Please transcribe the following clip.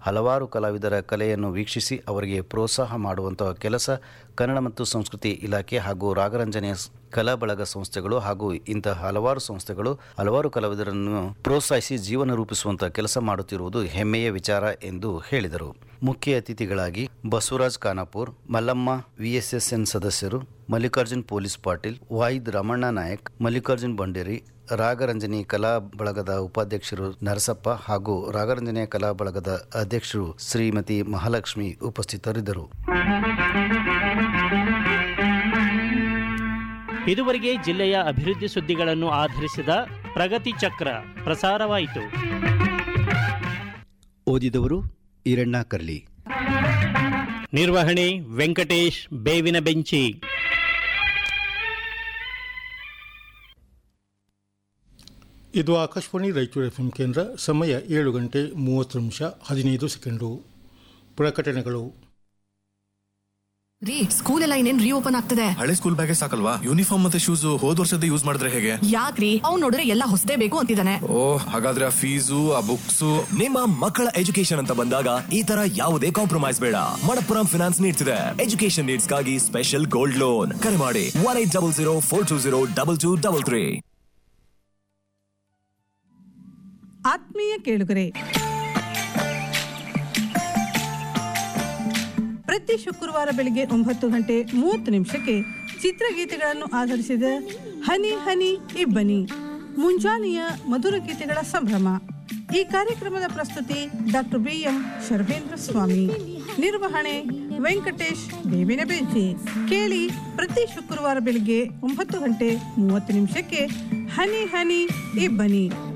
ಹಲವಾರು ಕಲಾವಿದರ ಕಲೆಯನ್ನು ವೀಕ್ಷಿಸಿ ಅವರಿಗೆ ಪ್ರೋತ್ಸಾಹ ಮಾಡುವಂತಹ ಕೆಲಸ ಕನ್ನಡ ಮತ್ತು ಸಂಸ್ಕೃತಿ ಇಲಾಖೆ ಹಾಗೂ ರಾಗರಂಜನೆಯ ಕಲಾ ಬಳಗ ಸಂಸ್ಥೆಗಳು ಹಾಗೂ ಇಂತಹ ಹಲವಾರು ಸಂಸ್ಥೆಗಳು ಹಲವಾರು ಕಲಾವಿದರನ್ನು ಪ್ರೋತ್ಸಾಹಿಸಿ ಜೀವನ ರೂಪಿಸುವಂತಹ ಕೆಲಸ ಮಾಡುತ್ತಿರುವುದು ಹೆಮ್ಮೆಯ ವಿಚಾರ ಎಂದು ಹೇಳಿದರು. ಮುಖ್ಯ ಅತಿಥಿಗಳಾಗಿ ಬಸವರಾಜ್ ಖಾನಾಪುರ್, ಮಲ್ಲಮ್ಮ ವಿಎಸ್ಎಸ್ಎನ್ ಸದಸ್ಯರು, ಮಲ್ಲಿಕಾರ್ಜುನ್ ಪೊಲೀಸ್ ಪಾಟೀಲ್, ವಾಹಿದ್ ರಮಣ್ಣ ನಾಯಕ್, ಮಲ್ಲಿಕಾರ್ಜುನ್ ಬಂಡೇರಿ, ರಾಗರಂಜನಿ ಕಲಾ ಬಳಗದ ಉಪಾಧ್ಯಕ್ಷರು ನರಸಪ್ಪ ಹಾಗೂ ರಾಗರಂಜನೆಯ ಕಲಾ ಬಳಗದ ಅಧ್ಯಕ್ಷರು ಶ್ರೀಮತಿ ಮಹಾಲಕ್ಷ್ಮಿ ಉಪಸ್ಥಿತರಿದ್ದರು. ಇದುವರೆಗೆ ಜಿಲ್ಲೆಯ ಅಭಿವೃದ್ಧಿ ಸುದ್ದಿಗಳನ್ನು ಆಧರಿಸಿದ ಪ್ರಗತಿ ಚಕ್ರ ಪ್ರಸಾರವಾಯಿತು. ಓದಿದವರು ಈರಣ್ಣ ಕರ್ಲಿ. ನಿರ್ವಹಣೆ ವೆಂಕಟೇಶ್ ಬೇವಿನ ಬೆಂಚಿ. ಇದು ಆಕಾಶವಾಣಿ ರಾಯಚೂರು ಎಫ್ಎಂ ಕೇಂದ್ರ. ಸಮಯ 7:30 ಪ್ರಕಟಣೆಗಳು. ರೀ, ಸ್ಕೂಲ್ ಎಲ್ಲ ಇನ್ನೇನ್ ರೀಓಪನ್ ಆಗ್ತದೆ. ಹಳೆ ಸ್ಕೂಲ್ ಬ್ಯಾಗೇ ಸಾಕಲ್ವಾ? ಯೂನಿಫಾರ್ಮ್ ಮತ್ತೆ ಶೂಸ್ ಹೋದ್ ವರ್ಷದ ಯೂಸ್ ಮಾಡಿದ್ರೆ ಹೇಗೆ? ಯಾಕ್ರಿ, ಅವ್ನು ನೋಡಿದ್ರೆ ಎಲ್ಲ ಹೊಸದೇ ಬೇಕು ಅಂತಿದ್ದಾನೆ. ಹಾಗಾದ್ರೆ ಆ ಫೀಸು, ಆ ಬುಕ್ಸ್. ನಿಮ್ಮ ಮಕ್ಕಳ ಎಜುಕೇಶನ್ ಅಂತ ಬಂದಾಗ ಈ ತರ ಯಾವುದೇ ಕಾಂಪ್ರಮೈಸ್ ಬೇಡ. ಮಣಪ್ಪುರಂ ಫಿನಾನ್ಸ್ ನೀಡ್ತಿದೆ ಎಜುಕೇಶನ್ ನೀಡ್ಸ್ ಗಾಗಿ ಸ್ಪೆಷಲ್ ಗೋಲ್ಡ್ ಲೋನ್. ಕರೆ ಮಾಡಿ 180042022233. ಆತ್ಮೀಯ ಕೇಳುಗರೆ, ಪ್ರತಿ ಶುಕ್ರವಾರ ಬೆಳಿಗ್ಗೆ 9:30 ಚಿತ್ರಗೀತೆಗಳನ್ನು ಆಧರಿಸಿದ ಹನಿ ಹನಿ ಇಬ್ಬನಿ ಮುಂಜಾನೆಯ ಮಧುರ ಗೀತೆಗಳ ಸಂಭ್ರಮ. ಈ ಕಾರ್ಯಕ್ರಮದ ಪ್ರಸ್ತುತಿ ಡಾಕ್ಟರ್ BM ಶರ್ವೇಂದ್ರ ಸ್ವಾಮಿ. ನಿರ್ವಹಣೆ ವೆಂಕಟೇಶ್ ಬೇವಿನ ಬೆಂಚಿ. ಕೇಳಿ ಪ್ರತಿ ಶುಕ್ರವಾರ ಬೆಳಿಗ್ಗೆ 9:30 ಹನಿ ಹನಿ ಇಬ್ಬನಿ.